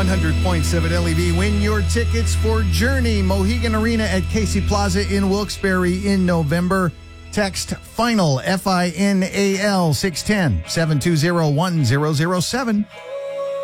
100.7 LEV. Win your tickets for Journey, Mohegan Arena at Casey Plaza in Wilkes-Barre in November. Text FINAL, FINAL, 610-720-1007.